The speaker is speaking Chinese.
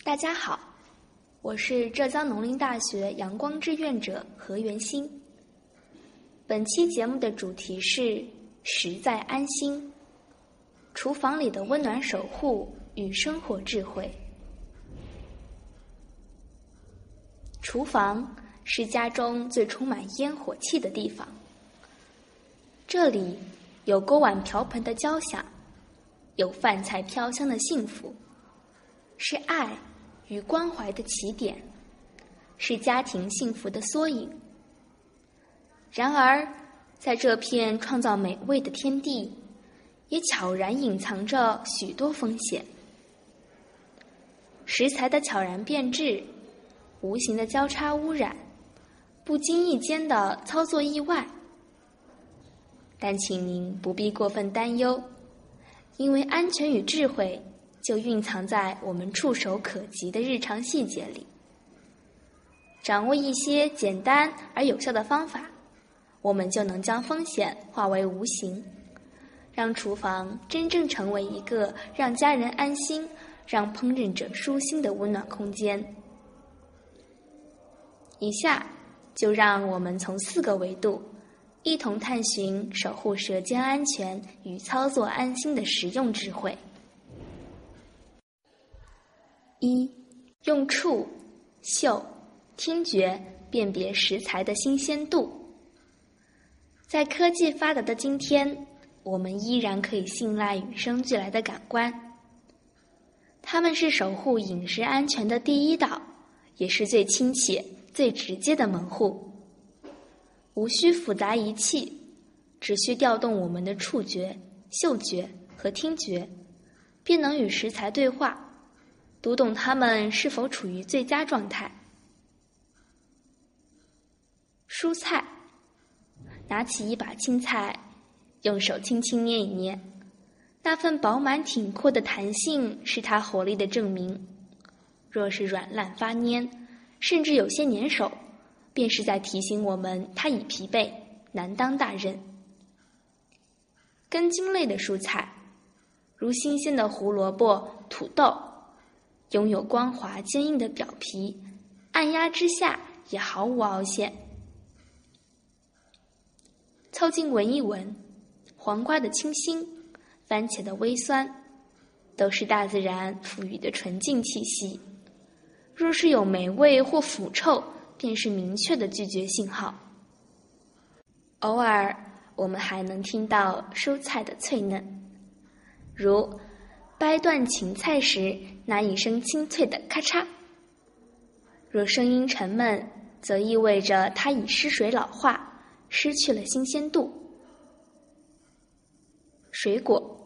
大家好，我是浙江农林大学阳光志愿者何元欣。本期节目的主题是实在安心，厨房里的温暖守护与生活智慧。厨房是家中最充满烟火气的地方，这里有锅碗瓢盆的交响，有饭菜飘香的幸福，是爱与关怀的起点，是家庭幸福的缩影。然而，在这片创造美味的天地，也悄然隐藏着许多风险。食材的悄然变质，无形的交叉污染，不经意间的操作意外。但请您不必过分担忧，因为安全与智慧就蕴藏在我们触手可及的日常细节里。掌握一些简单而有效的方法，我们就能将风险化为无形，让厨房真正成为一个让家人安心、让烹饪者舒心的温暖空间。以下就让我们从4个维度一同探寻守护舌尖安全与操作安心的实用智慧。1. 用触、嗅、听觉辨别食材的新鲜度。在科技发达的今天，我们依然可以信赖与生俱来的感官，它们是守护饮食安全的第一道，也是最亲切、最直接的门户。无需复杂仪器，只需调动我们的触觉、嗅觉和听觉，便能与食材对话，读懂它们是否处于最佳状态。蔬菜，拿起一把青菜，用手轻轻捏一捏，那份饱满挺阔的弹性是它活力的证明。若是软烂发黏，甚至有些粘手，便是在提醒我们它已疲惫，难当大任。根茎类的蔬菜，如新鲜的胡萝卜、土豆，拥有光滑坚硬的表皮，按压之下也毫无凹陷。凑近闻一闻，黄瓜的清新，番茄的微酸，都是大自然赋予的纯净气息。若是有霉味或腐臭，便是明确的拒绝信号。偶尔，我们还能听到蔬菜的脆嫩，如掰断芹菜时那一声清脆的咔嚓。若声音沉闷，则意味着它已失水老化，失去了新鲜度。水果，